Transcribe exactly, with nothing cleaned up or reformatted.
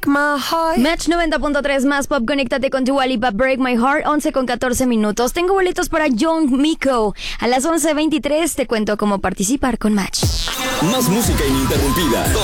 break my heart. Match noventa punto tres más pop, conéctate con Dua Lipa, Break My Heart, once con catorce minutos. Tengo boletos para Young Miko. A las once veintitrés te cuento cómo participar con Match. Más música ininterrumpida.